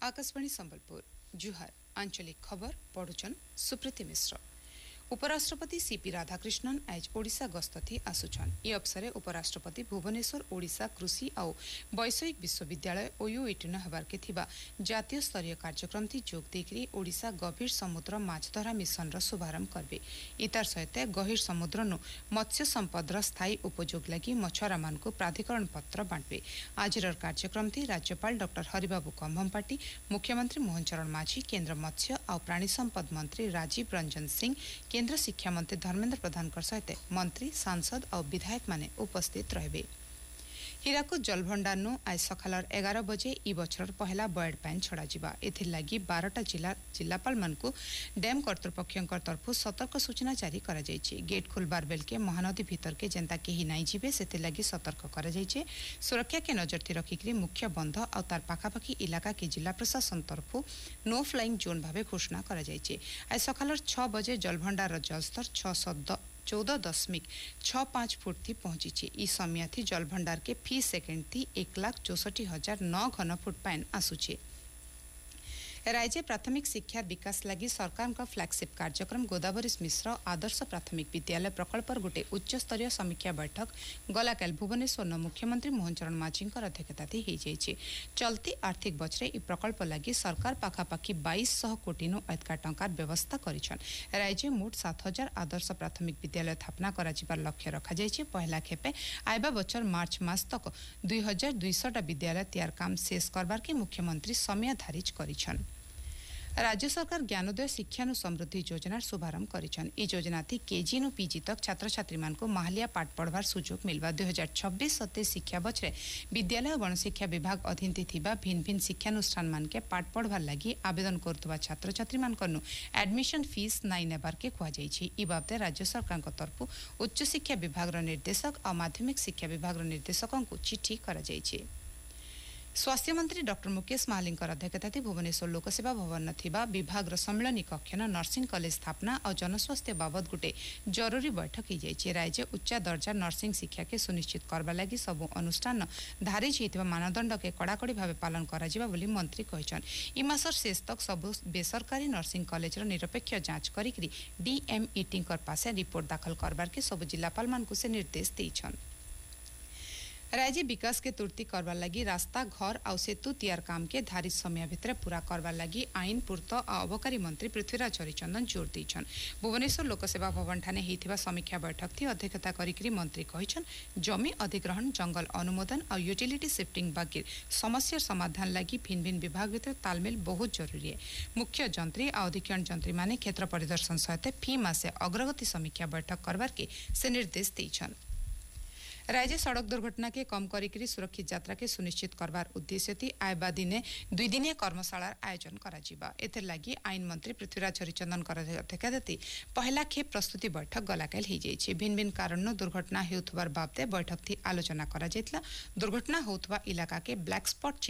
आकाशवाणी संबलपुर जुहार आंचलिक खबर पढ़ुचन सुप्रीति मिश्र। उपराष्ट्रपति सीपी राधाकृष्णन आज ओडिशा गस्त थी आसुछन। ई अवसर उपराष्ट्रपति भुवनेश्वर ओडिशा कृषि और वैषयिक विश्वविद्यालय ओयूएटी हबार के थिबा जातीय स्तरीय कार्यक्रम थी जोग देकरी ओडिशा गभीर समुद्र माछधरा मिशन रो शुभारंभ करबे। इतार सहित गहीर समुद्र नु मत्स्य संपदर स्थायी उपयोग लगी मछुआरा मान को प्राधिकरण पत्र बांटबे। आजिर कार्यक्रम थी राज्यपाल डॉक्टर हरिबाबू कंभमपाटी, मुख्यमंत्री मोहन चरण माझी, केन्द्र मत्स्य और प्राणी संपद मंत्री राजीव रंजन सिंह, केन्द्र शिक्षा मंत्री धर्मेन्द्र प्रधान सहित मंत्री, सांसद और विधायक माने उपस्थित रहे। हीराकुद जलभंडार नु आज सकालर 11 बजे ई बछर पहला बर्ड पैन छड़ा जिबा। एथिर लागी 12टा जिलापाल मानकु डैम कर्तृपक्षर तरफु सतर्क सूचना जारी करा जायछि। गेट खोलबार बेल के महानदी भीतर के जेंता केही नाई जिबे सेथिर लागी सतर्क करा जायछि। सुरक्षा के नजर थी रखिकरी मुख्य बंध और तार पाखापाखी इलाका के जिला प्रशासन तरफु नो फ्लाइंग जोन भावे घोषणा करा जायछि। आज सकालर 6 बजे जलभंडार जलस्तर 14.65 फुट थी पहुंची। ई समय थी जलभंडार के फी सेकेंड थी 1,64,009 घन फुट पैन आसुचे। राज्य प्राथमिक शिक्षा विकास लगी सरकार का फ्लैगशिप कार्यक्रम गोदावरी मिश्र आदर्श प्राथमिक विद्यालय प्रकल्पर गोटे उच्च स्तरीय समीक्षा बैठक गलाकाल भुवनेश्वर मुख्यमंत्री मोहन चरण माझी अध्यक्षता चलती आर्थिक बछरे ई प्रकल्प लगी सरकार पाखापाखी 2200 कोटी अधिक टंकार व्यवस्था करिछन। राज्य मोट 7,000 आदर्श प्राथमिक विद्यालय स्थापना कराजिबार लक्ष्य रखा जायछि। पहला खेपे आइबा बछर मार्च मास तक 2200 विद्यालय तैयार काम शेष करबार के मुख्यमंत्री समय धारिज करिछन। राज्य सरकार ज्ञानोदय शिक्षा समृद्धि योजना शुभारंभ करिछन। ई योजना थी केजी नु पीजी तक छात्र छात्री मान को माहलिया पाठ पढ़वार सुजोग मिलवा। 2026-27 शिक्षा बछरे विद्यालय और गणशिक्षा विभाग अधीन थिबा भिन्न भिन्न शिक्षानुष्ठान मान के पाठ पढ़वार लगी आवेदन करथुवा छात्र छात्री मान कनु एडमिशन फीस नाई नेबार के कुआ जायछि। ई बाबते राज्य सरकार को तरफु उच्च शिक्षा विभाग निर्देशक और माध्यमिक शिक्षा विभाग निर्देशकों को चिट्ठी करा जायछि। स्वास्थ्य मंत्री डॉक्टर मुकेश महालिंग अध्यक्षता भुवनेश्वर लोकसेवा भवन थिबा विभाग सम्मिलनी कक्ष नर्सिंग कॉलेज स्थापना और जनस्वास्थ्य बाबद गोटे जरूरी बैठक हो जाए। राज्य उच्च दर्जा नर्सिंग शिक्षा के सुनिश्चित करबा लगी सबु अनुष्ठान धारिज होइतिबा मानदंड के कड़ाकड़ी भाव पालन करा जिबा बोली मंत्री कहिछन। ई मासर शेष तक सबु बेसरकारी नर्सिंग कॉलेज निरपेक्ष जांच करिकरी डीएमईटी पासे रिपोर्ट दाखल करबार के सबु जिलापाल मानकु से निर्देश देइछन। राज्य विकास के तुर्ती करवार लगी रास्ता घर और सेतु तैयार काम के धारित समय भितर पूरा करवार लगी आईन पूर्त और अबकारी मंत्री पृथ्वीराज हरिचंदन जोर देइछन। भुवनेश्वर लोकसेवा भवन ठाने हेतिबा समीक्षा बैठक थी अध्यक्षता करिकरी मंत्री कहिछन जमी अधिग्रहण जंगल अनुमोदन और यूटिलिटी शिफ्टिंग बाकी समस्या समाधान लगी भिन्न भिन्न विभाग भितर तालमेल बहुत जरूरी है। मुख्य जंत्री और अधीक्षण जंत्री माने क्षेत्र परिदर्शन सहित फी मासे अग्रगति समीक्षा बैठक करवार के से निर्देश देइछन। राज्य सड़क दुर्घटना के कम करिकरी सुरक्षित यात्रा के सुनिश्चित करवार उद्देश्य थी आयबा दिने 2 दिनिया कर्मशालार आयोजन कराजिबा। एथर लागी आईन मंत्री पृथ्वीराज हरिचंदन अध्यक्षता पहला खेप प्रस्तुति बैठक गलाकाल हो जाइए। भिन्न भिन्न कारण दुर्घटना हेउथबार बाबते बैठक थी आलोचना करा जायतला। दुर्घटना होउथबा इलाका के ब्लैक स्पॉट